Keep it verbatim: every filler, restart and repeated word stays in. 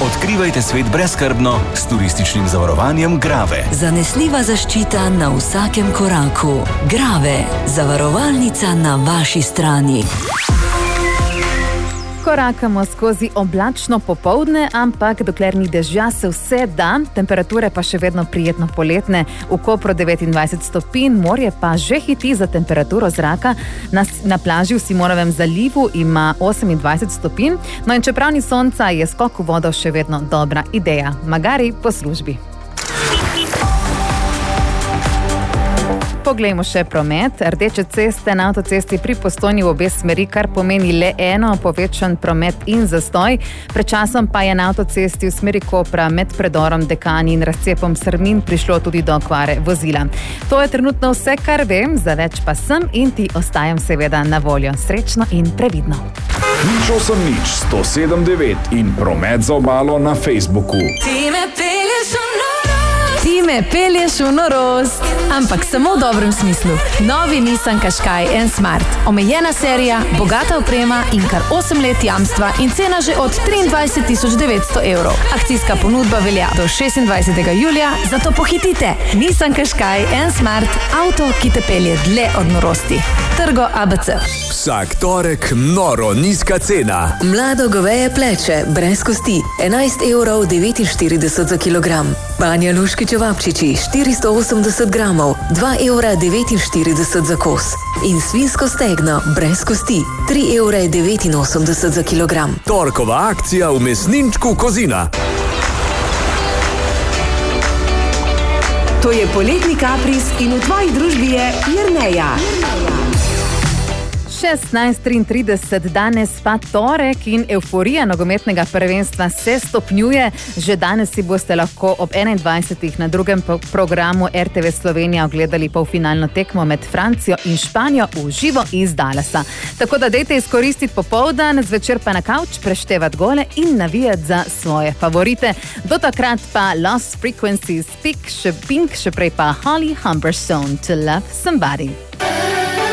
Odkrivajte svet brezskrbno s turističnim zavarovanjem Grave. Zanesljiva zaščita na vsakem koraku. Grave, zavarovalnica na vaši strani. Korakamo skozi oblačno popoldne, ampak dokler ni dežja, se vse da, temperature pa še vedno prijetno poletne. V Kopru devetindvajset stopinj, morje pa že hiti za temperaturo zraka. Na, na plaži v Simonovem zalivu ima osemindvajset stopinj, no in čeprav ni sonca, je skok v vodo še vedno dobra ideja. Magari po službi. Poglejmo še promet. Rdeče ceste na avtocesti pri Postojni v obe smeri, kar pomeni le eno, povečan promet in zastoj. Pred časom pa je na avtocesti v smeri Kopra med predorom Dekani in razcepom Srmin prišlo tudi do okvare vozila. To je trenutno vse, kar vem, za več pa sem in ti ostajam seveda na voljo. Srečno in previdno. Nič osem nič, sto sedem devet in promet za obalo na Facebooku. Ti me pelješ v norost. Ti me pelješ v norost. Ampak samo v dobrem smislu. Novi Nissan Qashqai N Smart. Omejena serija, bogata oprema in kar osem let jamstva in cena že od triindvajset tisoč devetsto evrov. Akcijska ponudba velja do šestindvajsetega julija, zato pohitite. Nissan Qashqai N Smart, avto, ki te pelje dlje od norosti. Trgo A B C. Vsak torek noro nizka cena. Mlado goveje pleče, brez kosti, enajst evrov devetinštirideset za kilogram. Banja luški čevapčiči, štiristo osemdeset gramov, dva evra devetinštirideset za kos. In svinsko stegno, brez kosti, tri evre devetinosemdeset za kilogram. Torkova akcija v mesninčku Kozina. To je poletni kapris in v tvoji družbi je Jerneja. šestnajst triintrideset, danes pa torek in euforija nogometnega prvenstva se stopnjuje. Že danes si boste lahko ob enaindvajsetih na drugem programu R T V Slovenija ogledali polfinalno tekmo med Francijo in Španijo v živo iz Dallasa. Tako da dejte izkoristiti popoldan, zvečer pa na kavč preštevati gole in navijati za svoje favorite. Do takrat pa Lost Frequencies, Pink, še, Pink, še prej pa Holly Humberstone, To Love Somebody.